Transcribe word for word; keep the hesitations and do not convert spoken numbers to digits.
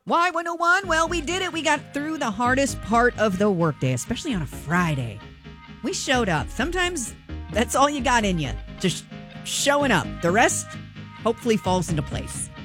Y one oh one, well, we did it. We got through the hardest part of the workday, especially on a Friday. We showed up. Sometimes that's all you got in you, just showing up. The rest hopefully falls into place.